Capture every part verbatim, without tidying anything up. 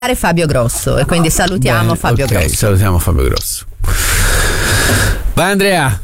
Fabio Grosso e quindi salutiamo Bene, Fabio okay, Grosso. salutiamo Fabio Grosso. Vai Andrea.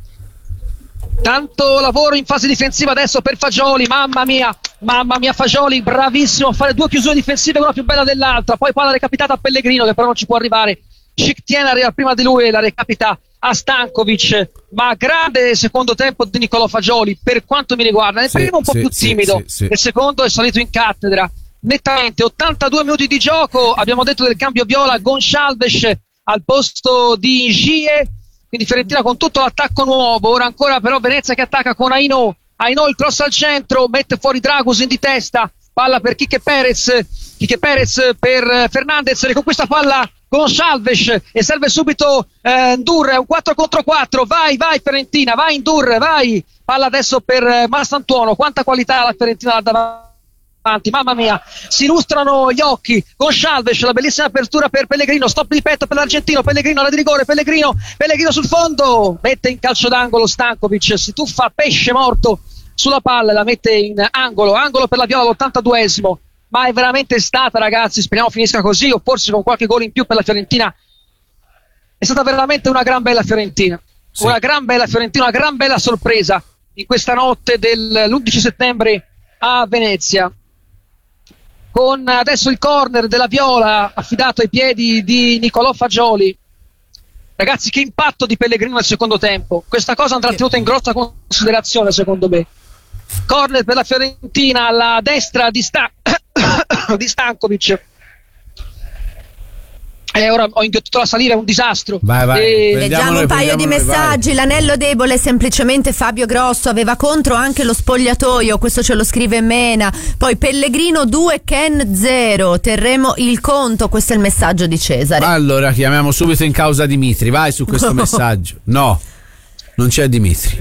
Tanto lavoro in fase difensiva adesso per Fagioli, mamma mia, mamma mia Fagioli, bravissimo a fare due chiusure difensive, una più bella dell'altra, poi palla recapitata a Pellegrino che però non ci può arrivare, Šiktiene arriva prima di lui e la recapita a Stankovic, ma grande secondo tempo di Nicolò Fagioli per quanto mi riguarda, nel Sì, primo un po' sì, più sì, timido, sì, sì. nel secondo è salito in cattedra, nettamente, ottantadue minuti di gioco, abbiamo detto del cambio viola, Gonçalves al posto di Gie. Quindi Fiorentina con tutto l'attacco nuovo, ora ancora però Venezia che attacca con Aino, Aino il cross al centro, mette fuori Dragusin di testa, palla per Quique Perez, Quique Perez per Fernandez, riconquista palla Gonçalves e serve subito eh, Ndur, è un quattro contro quattro, vai, vai Fiorentina, vai Ndur, vai, palla adesso per eh, Mastantuono, quanta qualità la Fiorentina là davanti. Mamma mia, si illustrano gli occhi. Gonçalves, la bellissima apertura per Pellegrino, stop di petto per l'Argentino, Pellegrino alla di rigore, Pellegrino, Pellegrino sul fondo, mette in calcio d'angolo Stankovic, si tuffa pesce morto sulla palla, la mette in angolo, angolo per la Viola all'ottantaduesimo, ma è veramente stata, ragazzi, speriamo finisca così o forse con qualche gol in più per la Fiorentina. È stata veramente una gran bella Fiorentina, sì. una gran bella Fiorentina, una gran bella sorpresa in questa notte dell'undici settembre a Venezia. Con adesso il corner della Viola affidato ai piedi di Nicolò Fagioli. Ragazzi, che impatto di Pellegrino nel secondo tempo, questa cosa andrà tenuta in grossa considerazione secondo me. Corner per la Fiorentina alla destra di, Sta- di Stankovic. E ora ho inghiottito la salire, è un disastro. Vai, vai. E... Leggiamo un paio di messaggi. Vai. L'anello debole è semplicemente Fabio Grosso, aveva contro anche lo spogliatoio, questo ce lo scrive Mena. Poi Pellegrino due, Ken zero, terremo il conto, questo è il messaggio di Cesare. Allora chiamiamo subito in causa Dimitri, vai su questo messaggio. No, non c'è Dimitri.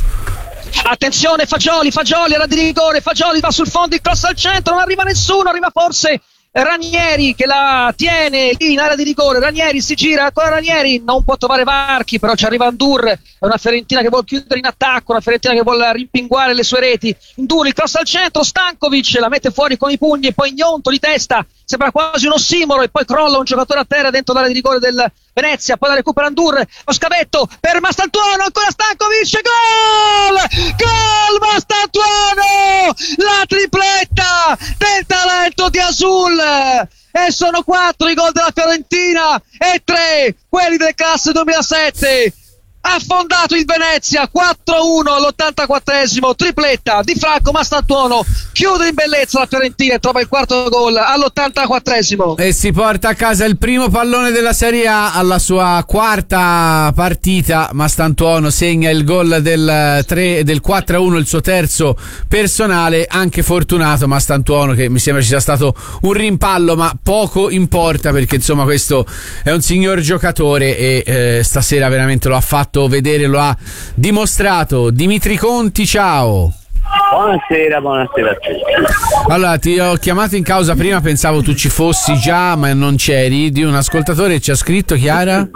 Attenzione Fagioli, Fagioli alla di rigore, Fagioli va sul fondo, il cross al centro, non arriva nessuno, arriva forse Ranieri che la tiene lì in area di rigore. Ranieri si gira, ancora Ranieri non può trovare varchi, però ci arriva Ndur, è una Fiorentina che vuole chiudere in attacco, una Fiorentina che vuole rimpinguare le sue reti. Ndur, il cross al centro, Stankovic la mette fuori con i pugni e poi Gnonto di testa, sembra quasi un ossimoro e poi crolla un giocatore a terra dentro l'area di rigore del Venezia, poi la recupera Ndur, lo scavetto per Mastantuono, ancora Stankovic, gol! Gol Mastantuono! La tripletta del talento di Azul! E sono quattro i gol della Fiorentina e tre quelli del classe duemilasette. Affondato il Venezia quattro a uno all'ottantaquattresimo, tripletta di Franco Mastantuono, chiude in bellezza la Fiorentina e trova il quarto gol all'ottantaquattresimo e si porta a casa il primo pallone della Serie A alla sua quarta partita. Mastantuono segna il gol del, tre, del quattro a uno, il suo terzo personale, anche fortunato Mastantuono, che mi sembra ci sia stato un rimpallo, ma poco importa perché insomma questo è un signor giocatore e eh, stasera veramente lo ha fatto vedere, lo ha dimostrato. Dimitri Conti, ciao. Buonasera, buonasera a tutti. Allora, ti ho chiamato in causa prima, pensavo tu ci fossi già, ma non c'eri, di un ascoltatore che ci ha scritto, Chiara?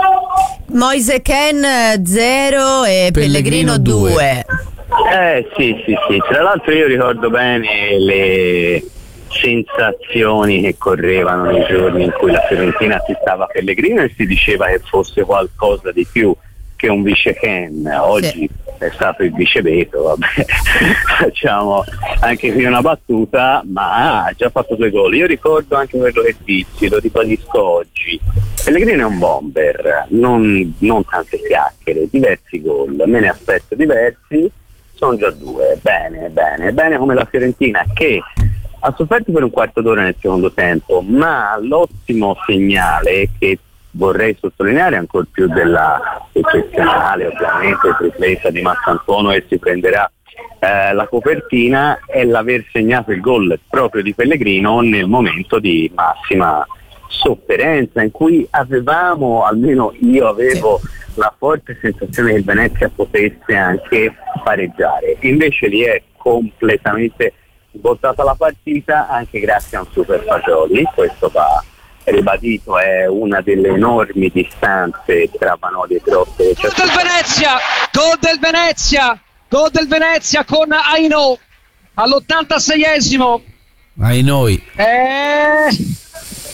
Moise Ken zero e Pellegrino due. Eh sì, sì, sì. Tra l'altro io ricordo bene le sensazioni che correvano nei giorni in cui la Fiorentina acquistava Pellegrino e si diceva che fosse qualcosa di più che un vice Ken. Oggi sì. È stato il vice Beto, vabbè. Facciamo anche qui una battuta, ma ha già fatto due gol. Io ricordo anche quello che dissi, lo ribadisco oggi. Pellegrino è un bomber, non, non tante chiacchiere, diversi gol, me ne aspetto diversi, sono già due. Bene, bene, bene come la Fiorentina che ha sofferto per un quarto d'ora nel secondo tempo, ma l'ottimo segnale che vorrei sottolineare ancor più della eccezionale ovviamente tripletta di Mastantuono e si prenderà eh, la copertina è l'aver segnato il gol proprio di Pellegrino nel momento di massima sofferenza in cui avevamo, almeno io avevo la forte sensazione che il Venezia potesse anche pareggiare, invece lì è completamente svoltata la partita anche grazie a un super Fagioli. Questo va ribadito, è una delle enormi distanze tra Vanoli e Grotte. Gol del Venezia, gol del Venezia, gol del Venezia con Aino all'ottantaseiesimo. Ai noi. Eh,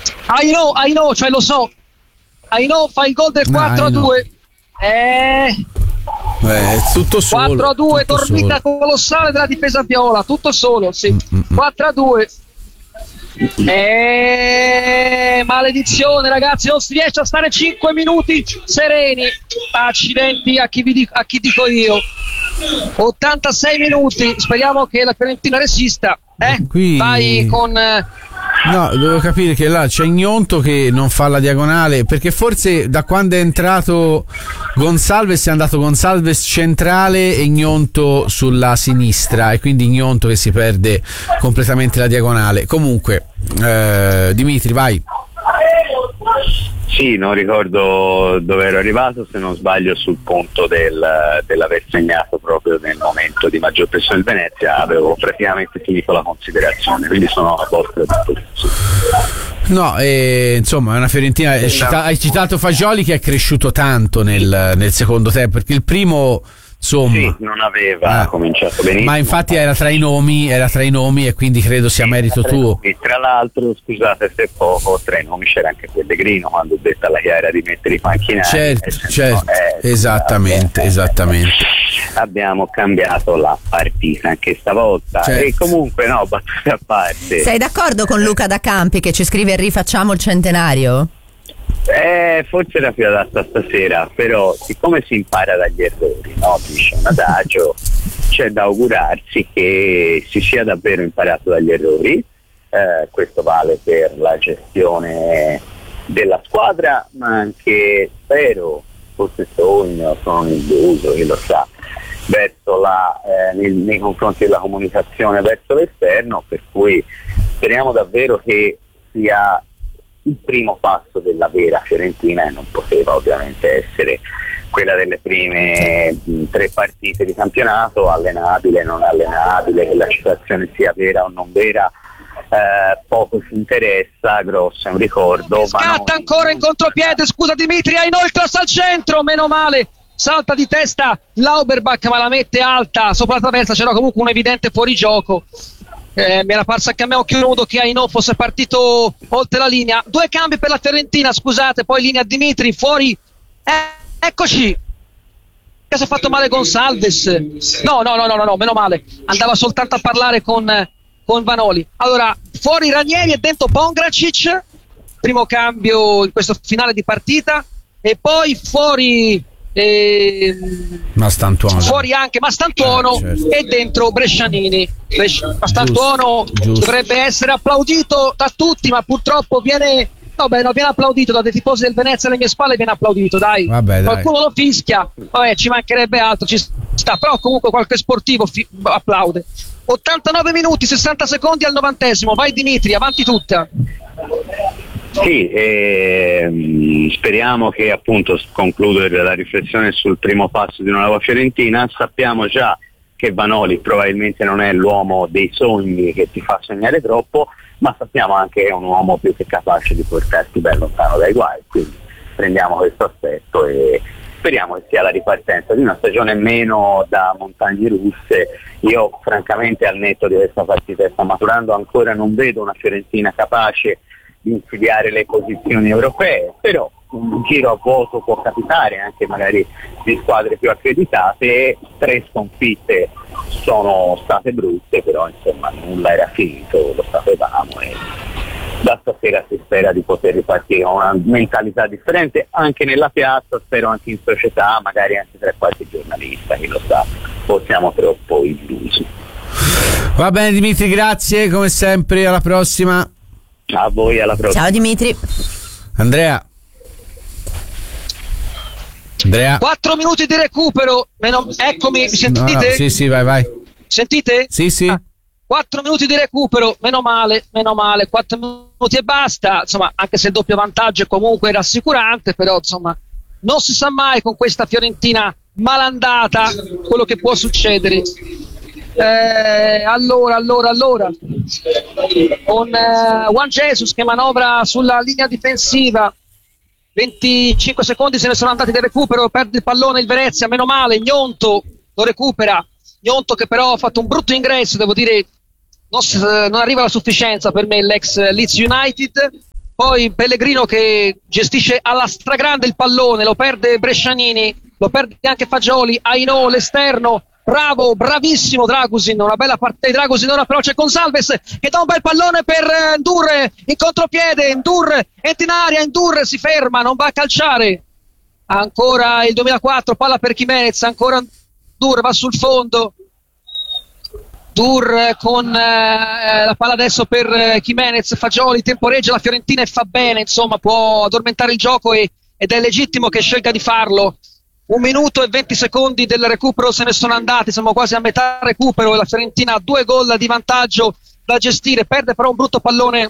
I know, I know, cioè lo so. I know fa il gol del quattro a due. Eh, eh, tutto solo. quattro a due, tutto dormita solo. colossale della difesa viola, tutto solo, sì. Mm-mm. quattro a due. Eh, maledizione, ragazzi, non si riesce a stare cinque minuti sereni. Accidenti a chi, vi dico, a chi dico io. ottantasei minuti, speriamo che la Fiorentina resista. Eh? Qui... Vai con... Eh, No, devo capire che là c'è Gnonto che non fa la diagonale, perché forse da quando è entrato Gonsalves è andato Gonsalves centrale e Gnonto sulla sinistra, e quindi Gnonto che si perde completamente la diagonale. Comunque, eh, Dimitri, vai. Sì, non ricordo dove ero arrivato, se non sbaglio sul punto del, dell'aver segnato proprio nel momento di maggior pressione del Venezia. Avevo praticamente finito la considerazione, quindi sono a vostra disposizione. No, eh, insomma è una Fiorentina, hai cita- hai citato Fagioli che è cresciuto tanto nel, nel secondo tempo, perché il primo insomma sì, non aveva ah, cominciato benissimo, ma infatti era tra i nomi era tra i nomi e quindi credo sia sì, merito tuo. E tra l'altro, scusate se poco, tra i nomi c'era anche Pellegrino, quando ho detto alla Chiara di mettere i panchinari. Certo, senso, certo, eh, esattamente, eh, esattamente. Abbiamo cambiato la partita anche stavolta, Certo. E comunque no, battute a parte. Sei d'accordo con Luca da Campi che ci scrive rifacciamo il centenario? Eh, forse era più adatta stasera, però siccome si impara dagli errori, no? Dice un adagio, c'è da augurarsi che si sia davvero imparato dagli errori. Eh, questo vale per la gestione della squadra, ma anche, spero, forse sogno, sono illuso, chi lo sa, verso la, eh, nei, nei confronti della comunicazione verso l'esterno, per cui speriamo davvero che sia il primo passo della vera Fiorentina, e non poteva ovviamente essere quella delle prime mh, tre partite di campionato, allenabile, non allenabile, che la situazione sia vera o non vera, eh, poco ci interessa. Grosso è un ricordo. scatta non... ancora in contropiede, scusa Dimitri, ha inoltre al centro, meno male, salta di testa Lauberbach ma la mette alta sopra la traversa, c'era comunque un evidente fuorigioco. Eh, mi era parso anche a me occhio nudo che Aino fosse partito oltre la linea. Due cambi per la Fiorentina, scusate, poi linea Dimitri, fuori, eh, eccoci, che si è fatto male Gonsalves, no no no no no meno male, andava soltanto a parlare con, con Vanoli. Allora fuori Ranieri e dentro Pongracic, primo cambio in questo finale di partita, e poi fuori eh, Mastantuono, fuori anche Mastantuono, eh, certo. E dentro Brescianini. Bresci- Mastantuono giusto, giusto. dovrebbe essere applaudito da tutti, ma purtroppo viene vabbè, no, viene applaudito da dei tifosi del Venezia alle mie spalle, viene applaudito, dai, Vabbè, dai. Qualcuno lo fischia, vabbè, ci mancherebbe altro, ci sta, però comunque qualche sportivo fi- applaude. ottantanove minuti, sessanta secondi al novantesimo, vai Dimitri, avanti tutta. Sì, ehm, speriamo che appunto concludere la riflessione sul primo passo di una nuova Fiorentina. Sappiamo già che Vanoli probabilmente non è l'uomo dei sogni che ti fa sognare troppo, ma sappiamo anche che è un uomo più che capace di portarti ben lontano dai guai, quindi prendiamo questo aspetto e speriamo che sia la ripartenza di una stagione meno da montagne russe. Io francamente, al netto di questa partita che sta maturando, ancora non vedo una Fiorentina capace di insidiare le posizioni europee, però un giro a vuoto può capitare anche magari di squadre più accreditate. Tre sconfitte sono state brutte, però insomma nulla era finito, lo sapevamo, e da stasera si spera di poter ripartire con una mentalità differente anche nella piazza, spero anche in società, magari anche tra qualche giornalista, chi lo sa, o siamo troppo illusi. Va bene Dimitri, grazie come sempre, alla prossima. A voi, alla prossima. Ciao Dimitri. Andrea. Andrea. Quattro minuti di recupero, meno... eccomi, mi sentite? No, no, sì, sì, vai, vai. Sentite? Sì, sì. Ah, quattro minuti di recupero, meno male, meno male, quattro minuti e basta, insomma, anche se il doppio vantaggio è comunque rassicurante, però insomma, non si sa mai con questa Fiorentina malandata quello che può succedere. Eh, allora, allora, allora, con eh, Juan Jesus che manovra sulla linea difensiva, venticinque secondi se ne sono andati del recupero, perde il pallone il Venezia, meno male, Gnonto lo recupera, Gnonto che però ha fatto un brutto ingresso, devo dire, non, si, non arriva alla sufficienza per me l'ex Leeds United, poi Pellegrino che gestisce alla stragrande il pallone, lo perde Brescianini, lo perde anche Fagioli, Ainò l'esterno, bravo, bravissimo Dragusin, una bella partita di Dragusin. Ora però c'è Gonsalves che dà un bel pallone per Ndur in contropiede, Ndur entra in aria, Ndur si ferma, non va a calciare, ancora il duemilaquattro, palla per Jimenez, ancora Ndur, va sul fondo, Ndur con eh, la palla adesso per eh, Jimenez, Fagioli temporeggia la Fiorentina e fa bene, insomma può addormentare il gioco e, ed è legittimo che scelga di farlo. Un minuto e venti secondi del recupero se ne sono andati, siamo quasi a metà recupero e la Fiorentina ha due gol di vantaggio da gestire, perde però un brutto pallone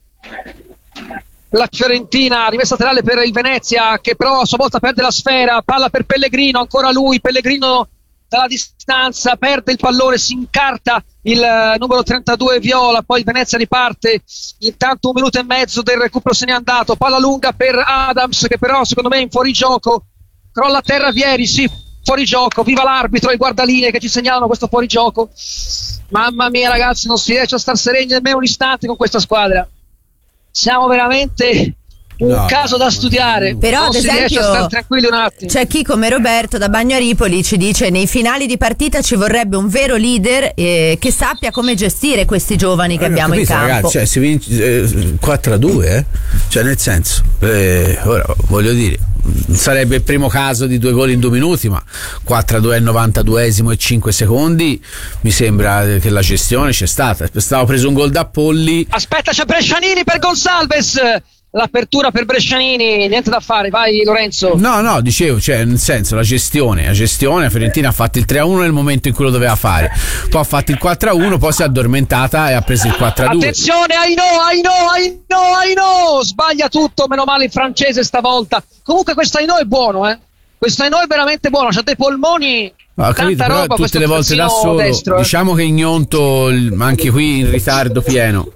la Fiorentina, rimessa laterale per il Venezia che però a sua volta perde la sfera, palla per Pellegrino, ancora lui, Pellegrino dalla distanza perde il pallone, si incarta il uh, numero trentadue Viola, poi il Venezia riparte, intanto un minuto e mezzo del recupero se n'è andato, palla lunga per Adams che però secondo me è in fuorigioco, crolla a terra Vieri, sì, fuorigioco, viva l'arbitro e i guardalinee che ci segnalano questo fuorigioco. Mamma mia ragazzi, non si riesce a star sereni nemmeno un istante con questa squadra, siamo veramente un no, caso da studiare, però non ad si esempio riesce a stare tranquilli un attimo. C'è chi come Roberto da Bagnaripoli ci dice nei finali di partita ci vorrebbe un vero leader eh, che sappia come gestire questi giovani che eh, abbiamo capito, in campo, ragazzi, cioè, si vince eh, quattro a due eh? Cioè nel senso eh, ora voglio dire sarebbe il primo caso di due gol in due minuti, ma quattro a due al novantaduesimo e cinque secondi mi sembra che la gestione c'è stata. Stavo preso un gol da Polli, aspetta c'è Brescianini per Gonsalves, l'apertura per Brescianini, niente da fare, vai Lorenzo. No, no, dicevo, cioè nel senso la gestione, la gestione, la Fiorentina ha fatto il tre a uno nel momento in cui lo doveva fare, poi ha fatto il quattro a uno, poi si è addormentata e ha preso il quattro a due. Attenzione, Ainò, Ainò, Ainò, Ainò, sbaglia tutto, meno male il francese stavolta. Comunque questo Ainò è buono, eh. Questo Ainò è veramente buono, c'ha dei polmoni. Ho capito, però roba, tutte le volte da solo destro, eh. diciamo che Ignonto anche qui in ritardo pieno.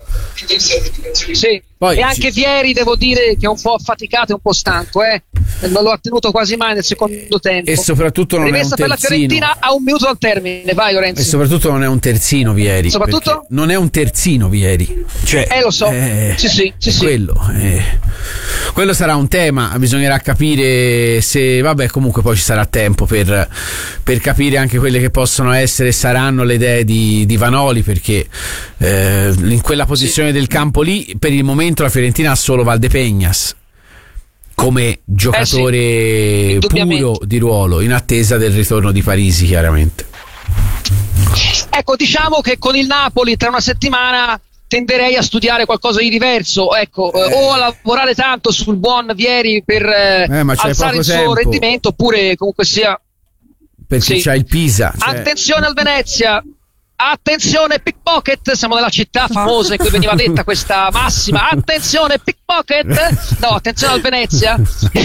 Sì. Poi, e anche ci... Vieri devo dire che è un po' affaticato e un po' stanco, eh. Non lo ha tenuto quasi mai nel secondo tempo. E soprattutto non rimessa è un terzino. Per la Fiorentina a un minuto dal termine, vai Lorenzo. E soprattutto non è un terzino Vieri. Soprattutto? Non è un terzino Vieri. Cioè, eh lo so. Eh, sì, sì, sì, quello, eh, quello sarà un tema, bisognerà capire se, vabbè, comunque poi ci sarà tempo per, per capire anche quelle che possono essere e saranno le idee di, di Vanoli, perché eh, in quella posizione sì. del campo lì per il momento la Fiorentina ha solo Valdepeñas come giocatore eh sì, puro di ruolo, in attesa del ritorno di Parisi chiaramente. Ecco, diciamo che con il Napoli tra una settimana tenderei a studiare qualcosa di diverso, ecco, eh. o a lavorare tanto sul buon Vieri per eh, eh, alzare il suo tempo. rendimento, oppure comunque sia perché sì. c'ha il Pisa. Cioè... Attenzione al Venezia, attenzione pickpocket, siamo nella città famosa in cui veniva detta questa massima, attenzione pickpocket, no, attenzione al Venezia,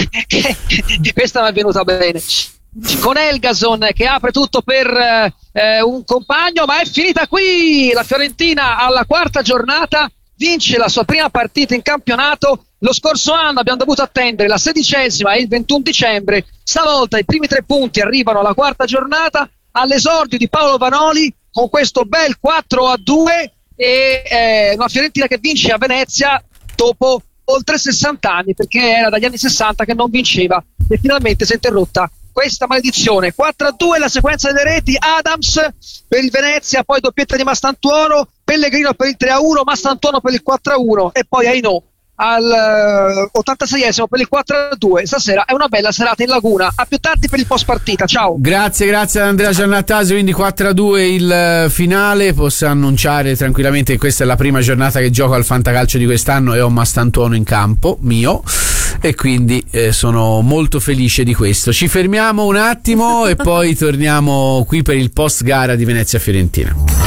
questa mi è venuta bene, con Elgason che apre tutto per eh, un compagno, ma è finita qui. La Fiorentina alla quarta giornata vince la sua prima partita in campionato. Lo scorso anno abbiamo dovuto attendere la sedicesima e il ventuno dicembre, stavolta i primi tre punti arrivano alla quarta giornata, all'esordio di Paolo Vanoli con questo bel quattro a due e eh, una Fiorentina che vince a Venezia dopo oltre sessanta anni, perché era dagli anni sessanta che non vinceva e finalmente si è interrotta questa maledizione. Quattro a due la sequenza delle reti, Adams per il Venezia, poi doppietta di Mastantuono, Pellegrino per il tre a uno, Mastantuono per il quattro a uno e poi Ainò al ottantaseiesimo per il quattro a due. Stasera è una bella serata in Laguna. A più tardi per il post partita, ciao. Grazie, grazie ad Andrea Giannattasio. Quindi quattro a due il finale. Posso annunciare tranquillamente che questa è la prima giornata che gioco al fantacalcio di quest'anno e ho Mastantuono in campo mio, e quindi eh, sono molto felice di questo. Ci fermiamo un attimo e poi torniamo qui per il post gara di Venezia Fiorentina.